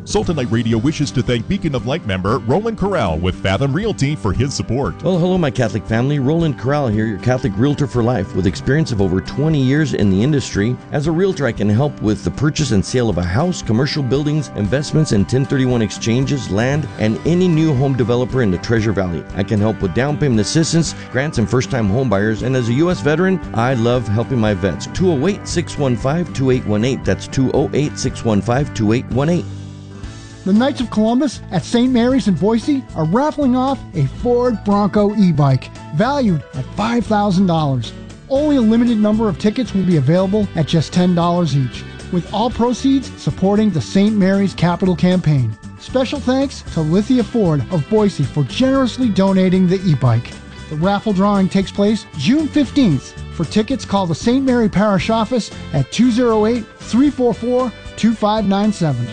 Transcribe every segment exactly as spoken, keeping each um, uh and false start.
Sultan Light Radio wishes to thank Beacon of Light member Roland Corral with Fathom Realty for his support. Well, hello, my Catholic family. Roland Corral here, your Catholic realtor for life. With experience of over twenty years in the industry, as a realtor, I can help with the purchase and sale of a house, commercial buildings, investments, and ten thirty-one exchanges, land, and any new home developer in the Treasure Valley. I can help with down payment assistance, grants, and first-time home buyers. And as a U S veteran, I love helping my vets. two oh eight, six one five, two eight one eight. That's two oh eight, six one five, two eight one eight. The Knights of Columbus at Saint Mary's in Boise are raffling off a Ford Bronco e-bike valued at five thousand dollars. Only a limited number of tickets will be available at just ten dollars each, with all proceeds supporting the Saint Mary's Capital Campaign. Special thanks to Lithia Ford of Boise for generously donating the e-bike. The raffle drawing takes place June fifteenth. For tickets, call the Saint Mary Parish Office at two oh eight, three four four, two five nine seven.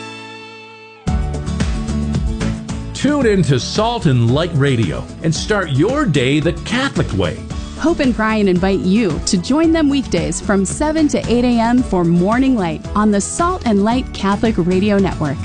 Tune in to Salt and Light Radio and start your day the Catholic way. Hope and Brian invite you to join them weekdays from seven to eight a.m. for Morning Light on the Salt and Light Catholic Radio Network.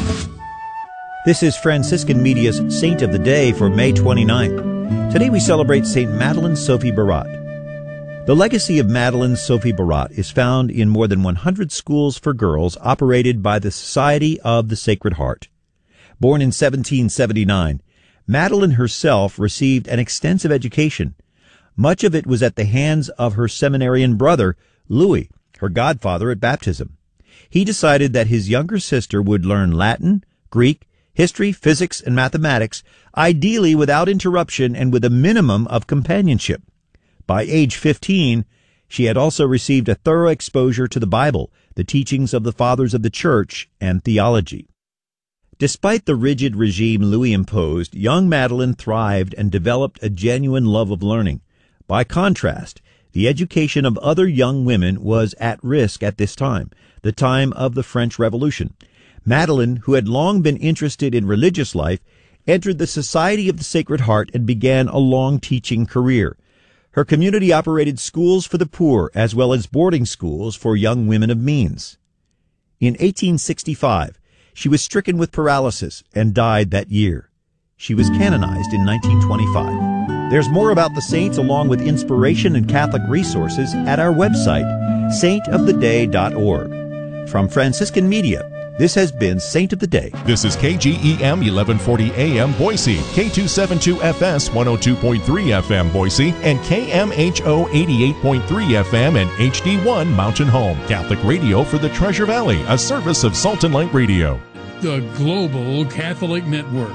This is Franciscan Media's Saint of the Day for May twenty-ninth. Today we celebrate Saint Madeleine Sophie Barat. The legacy of Madeleine Sophie Barat is found in more than one hundred schools for girls operated by the Society of the Sacred Heart. Born in seventeen seventy-nine, Madeleine herself received an extensive education. Much of it was at the hands of her seminarian brother, Louis, her godfather at baptism. He decided that his younger sister would learn Latin, Greek, history, physics, and mathematics, ideally without interruption and with a minimum of companionship. By age fifteen, she had also received a thorough exposure to the Bible, the teachings of the Fathers of the Church, and theology. Despite the rigid regime Louis imposed, young Madeleine thrived and developed a genuine love of learning. By contrast, the education of other young women was at risk at this time, the time of the French Revolution. Madeleine, who had long been interested in religious life, entered the Society of the Sacred Heart and began a long teaching career. Her community operated schools for the poor as well as boarding schools for young women of means. In eighteen sixty-five, she was stricken with paralysis and died that year. She was canonized in nineteen twenty-five. There's more about the saints along with inspiration and Catholic resources at our website, saint of the day dot org. From Franciscan Media, this has been Saint of the Day. This is K G E M eleven forty A M Boise, K two seventy-two F S one oh two point three F M Boise, and K M H O eighty-eight point three F M and H D one Mountain Home. Catholic radio for the Treasure Valley, a service of Salt and Light Radio. The Global Catholic Network.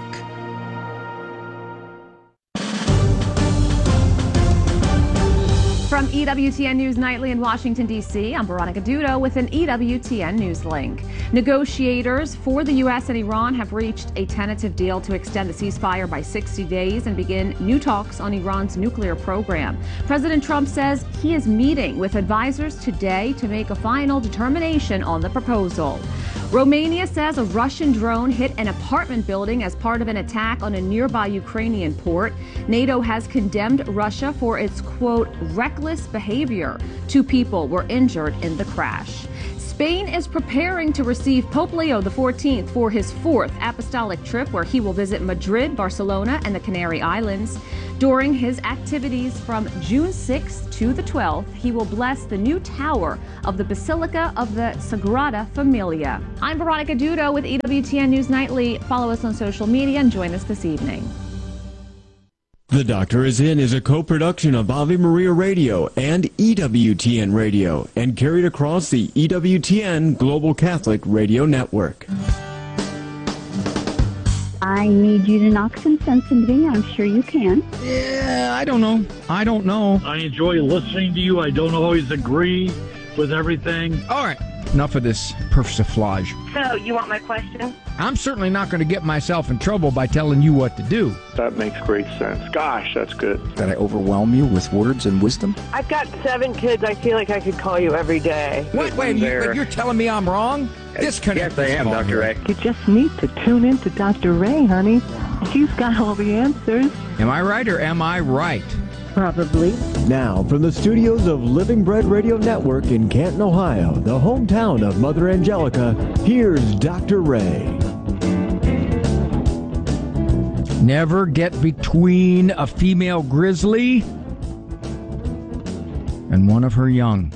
From E W T N News Nightly in Washington, D C, I'm Veronica Dudo with an E W T N News link. Negotiators for the U S and Iran have reached a tentative deal to extend the ceasefire by sixty days and begin new talks on Iran's nuclear program. President Trump says he is meeting with advisors today to make a final determination on the proposal. Romania says a Russian drone hit an apartment building as part of an attack on a nearby Ukrainian port. NATO has condemned Russia for its, quote, reckless behavior. Two people were injured in the crash. Spain is preparing to receive Pope Leo the fourteenth for his fourth apostolic trip, where he will visit Madrid, Barcelona, and the Canary Islands. During his activities from June sixth to the twelfth, he will bless the new tower of the Basilica of the Sagrada Familia. I'm Veronica Dudo with E W T N News Nightly. Follow us on social media and join us this evening. The Doctor Is In is a co-production of Ave Maria Radio and E W T N Radio and carried across the E W T N Global Catholic Radio Network. I need you to knock some sense into me. I'm sure you can. Yeah, I don't know. I don't know. I enjoy listening to you. I don't always agree with everything. All right. Enough of this persiflage. So, you want my question? I'm certainly not going to get myself in trouble by telling you what to do. That makes great sense. Gosh, that's good. That I overwhelm you with words and wisdom? I've got seven kids. I feel like I could call you every day. Wait, wait, you, wait, you're telling me I'm wrong? Disconnect. Yes, I am, Doctor Ray. You just need to tune in to Doctor Ray, honey. She's got all the answers. Am I right or am I right? Probably. Now, from the studios of Living Bread Radio Network in Canton, Ohio, the hometown of Mother Angelica, here's Doctor Ray. Never get between a female grizzly and one of her young.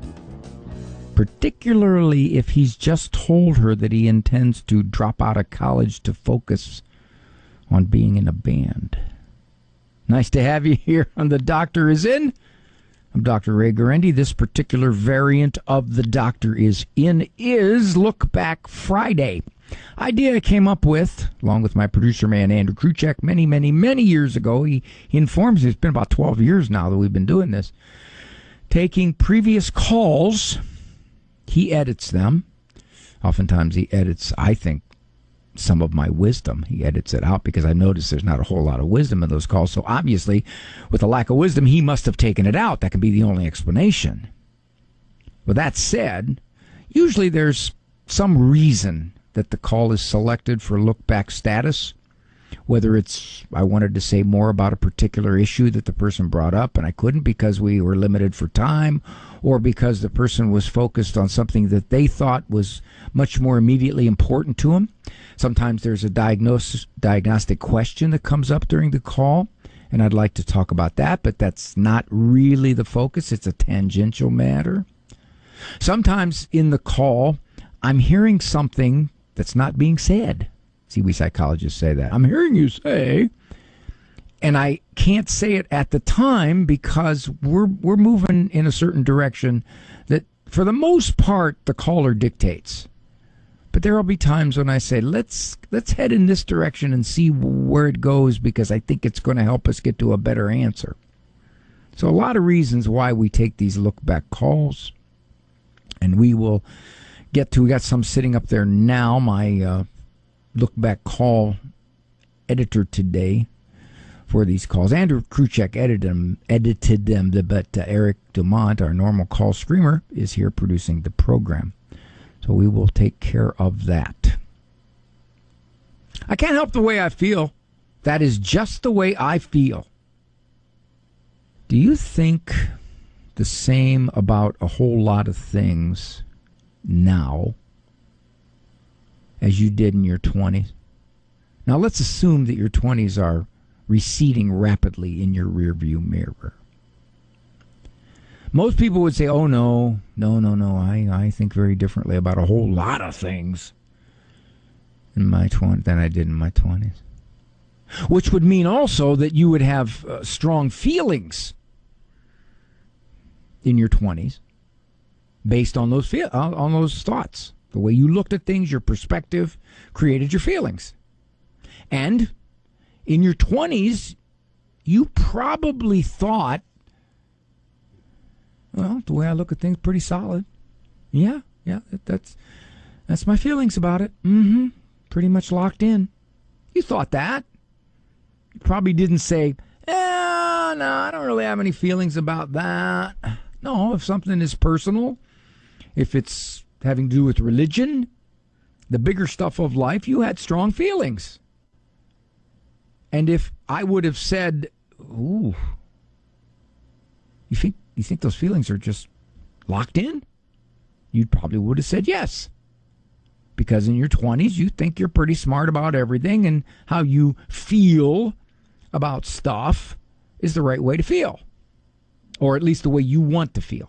Particularly if he's just told her that he intends to drop out of college to focus on being in a band. Nice to have you here on The Doctor Is In. I'm Doctor Ray Guarendi. This particular variant of The Doctor Is In is Look Back Friday. Idea I came up with, along with my producer man Andrew Kruchek, many, many, many years ago. He, he informs me it's been about twelve years now that we've been doing this. Taking previous calls, he edits them. Oftentimes he edits, I think, some of my wisdom. He edits it out because I notice there's not a whole lot of wisdom in those calls. So obviously, with a lack of wisdom, he must have taken it out. That can be the only explanation. With that said, usually there's some reason that the call is selected for look-back status, whether it's I wanted to say more about a particular issue that the person brought up and I couldn't because we were limited for time, or because the person was focused on something that they thought was much more immediately important to them. Sometimes there's a diagnosis, diagnostic question that comes up during the call, and I'd like to talk about that, but that's not really the focus. It's a tangential matter. Sometimes in the call, I'm hearing something that's not being said. See, we psychologists say that. I'm hearing you say, and I can't say it at the time because we're we're moving in a certain direction that, for the most part, the caller dictates. But there will be times when I say, let's let's head in this direction and see where it goes because I think it's going to help us get to a better answer. So a lot of reasons why we take these look-back calls, and we will get to, we got some sitting up there now, my uh, look-back call editor today for these calls. Andrew Kruchek edited them, edited them but uh, Eric Dumont, our normal call screamer, is here producing the program. So we will take care of that. I can't help the way I feel. That is just the way I feel. Do you think the same about a whole lot of things now as you did in your twenties? Now let's assume that your twenties are receding rapidly in your rearview mirror. Most people would say, oh, no, no, no, no, I, I think very differently about a whole lot of things in my twenties than I did in my twenties. Which would mean also that you would have uh, strong feelings in your twenties based on those feel, on, on those thoughts. The way you looked at things, your perspective created your feelings. And in your twenties, you probably thought, well, the way I look at things, pretty solid. Yeah, yeah, that, that's that's my feelings about it. Mm-hmm. Pretty much locked in. You thought that. You probably didn't say, eh, no, I don't really have any feelings about that. No, if something is personal, if it's having to do with religion, the bigger stuff of life, you had strong feelings. And if I would have said, ooh, you think you think those feelings are just locked in? You probably would have said yes. Because in your twenties, you think you're pretty smart about everything, and how you feel about stuff is the right way to feel. Or at least the way you want to feel.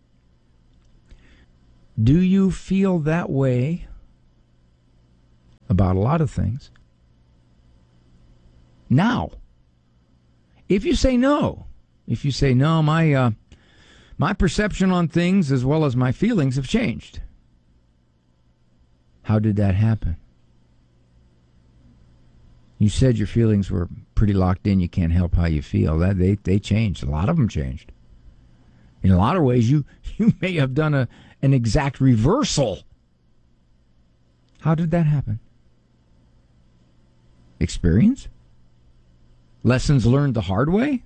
Do you feel that way about a lot of things now? If you say no, if you say no, my uh, my perception on things as well as my feelings have changed. How did that happen? You said your feelings were pretty locked in. You can't help how you feel. That they they changed. A lot of them changed. In a lot of ways, you you may have done a an exact reversal. How did that happen? Experience? Lessons learned the hard way?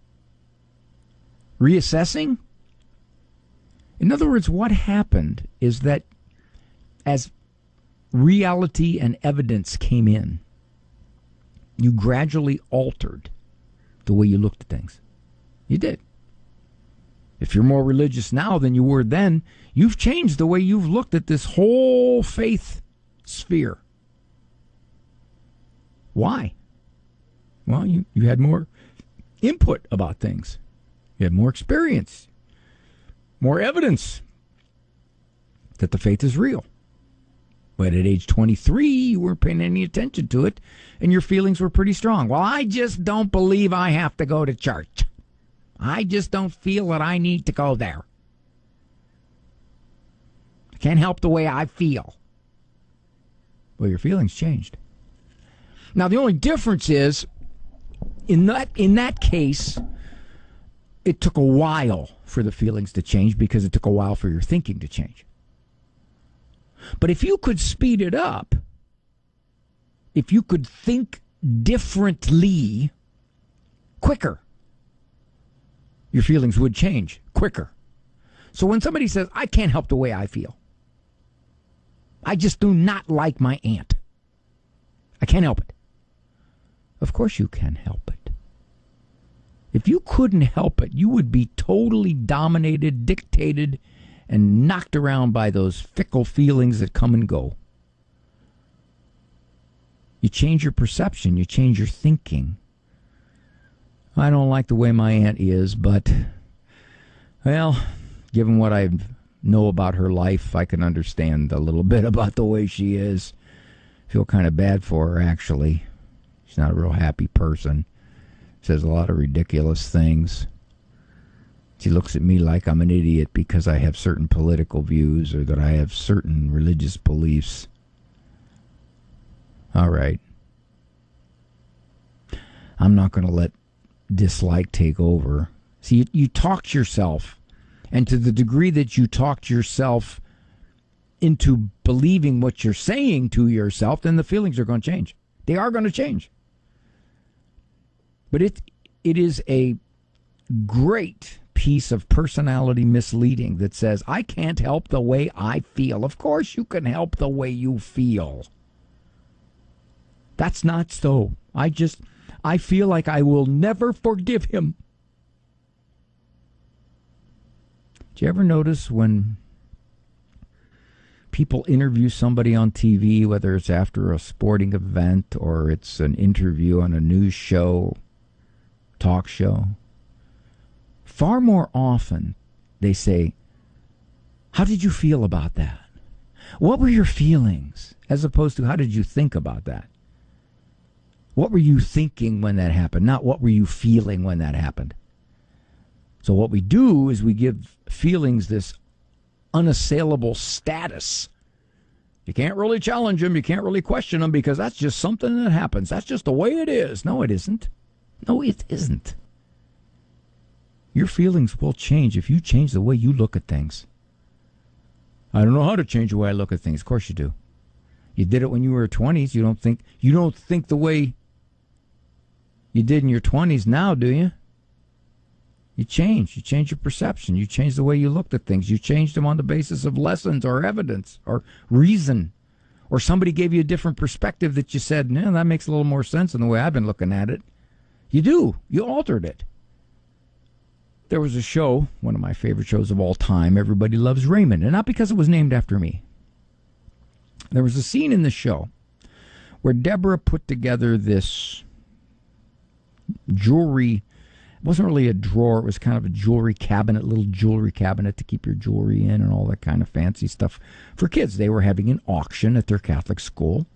Reassessing? In other words, what happened is that as reality and evidence came in, you gradually altered the way you looked at things. You did. If you're more religious now than you were then, you've changed the way you've looked at this whole faith sphere. Why? Well, you, you had more input about things. You had more experience, more evidence that the faith is real. But at age twenty-three, you weren't paying any attention to it, and your feelings were pretty strong. Well, I just don't believe I have to go to church. I just don't feel that I need to go there. I can't help the way I feel. Well, your feelings changed. Now, the only difference is, in that in that case, it took a while for the feelings to change because it took a while for your thinking to change. But if you could speed it up, if you could think differently quicker, your feelings would change quicker. So when somebody says, I can't help the way I feel, I just do not like my aunt, I can't help it. Of course you can help it. If you couldn't help it, you would be totally dominated, dictated, and knocked around by those fickle feelings that come and go. You change your perception, you change your thinking. I don't like the way my aunt is, but, well, given what I know about her life, I can understand a little bit about the way she is. I feel kind of bad for her, actually. She's not a real happy person. Says a lot of ridiculous things. She looks at me like I'm an idiot because I have certain political views or that I have certain religious beliefs. All right. I'm not going to let dislike take over. See, you, you talked yourself, and to the degree that you talked yourself into believing what you're saying to yourself, then the feelings are going to change. They are going to change. But it it is a great piece of personality misleading that says, I can't help the way I feel. Of course you can help the way you feel. That's not so. I just, I feel like I will never forgive him. Do you ever notice when people interview somebody on T V, whether it's after a sporting event or it's an interview on a news show, talk show, far more often they say, how did you feel about that? What were your feelings? As opposed to, how did you think about that? What were you thinking when that happened? Not what were you feeling when that happened. So what we do is we give feelings this unassailable status. You can't really challenge them. You can't really question them because that's just something that happens. That's just the way it is. No, it isn't. No, it isn't. Your feelings will change if you change the way you look at things. I don't know how to change the way I look at things. Of course you do. You did it when you were twenties. You don't think you don't think the way you did in your twenties now, do you? You change. You change your perception. You change the way you looked at things. You changed them on the basis of lessons or evidence or reason. Or somebody gave you a different perspective that you said, no, that makes a little more sense than the way I've been looking at it. You do. You altered it. There was a show, one of my favorite shows of all time, Everybody Loves Raymond, and not because it was named after me. There was a scene in the show where Deborah put together this jewelry. It wasn't really a drawer. It was kind of a jewelry cabinet, little jewelry cabinet to keep your jewelry in and all that kind of fancy stuff for kids. They were having an auction at their Catholic school.